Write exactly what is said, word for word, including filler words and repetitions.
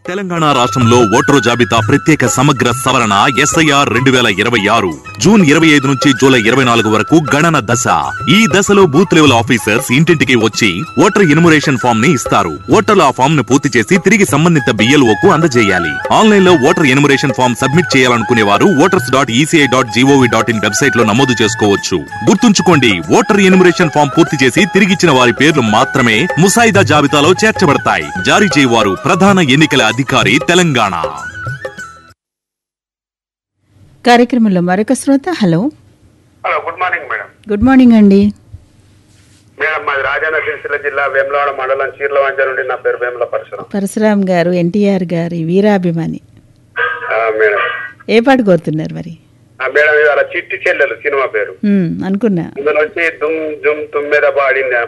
తెలంగాణ రాష్ట్రంలో ఓటరు జాబితా ప్రత్యేక సమగ్ర సవరణ ఎస్ఐఆర్ రెండు వేల ఇరవై ఆరు జూన్ ఇరవై ఐదు నుంచి జూలై ఇరవై నాలుగు వరకు గణన దశ. ఈ దశలో బూత్ లెవెల్ ఆఫీసర్స్ ఇంటింటికి వచ్చి ఓటర్ ఎన్యుమరేషన్ ఫామ్ ని ఇస్తారు. ఓటర్లు ఆ ఫామ్ ను పూర్తి చేసి తిరిగి సంబంధిత బిఎల్ఓకు అందజేయాలి. ఆన్లైన్ లో ఓటర్ ఎన్యుమరేషన్ ఫామ్ సబ్మిట్ చేయాలనుకునే వారు voters dot ECI dot GOV dot in website లో నమోదు చేసుకోవచ్చు. గుర్తుంచుకోండి, ఓటర్ ఎన్యుమరేషన్ ఫామ్ పూర్తి చేసి తిరిగిచ్చిన వారి పేర్లు మాత్రమే ముసాయిదా జాబితాలో చేర్చబడతాయి. జారీ చేయవారు ప్రధాన ఎన్నికల అధికారి తెలంగాణ. కార్యక్రమంలో మరొక శ్రోత. Hello hello good morning madam. Good morning అండి. మేడం మాది రాజన్న సిరిసిల్ల జిల్లా వేములవాడ మండలం చీర్లవంచ నుండి. నా పేరు వేముల పరశురాం. పరశురాం గారు ఎన్టీఆర్ గారి వీరాభిమాని. ఆ, మేడం ఏ పాట కోరుతున్నారు మరి? ఆ, మేడం ఇవాళ చిట్టి చెల్లెలు సినిమా పేరు ఉమ్, అనుకున్నా ఇందులోంచి దుమ్ జుమ్ తుమ్మెద పాడింది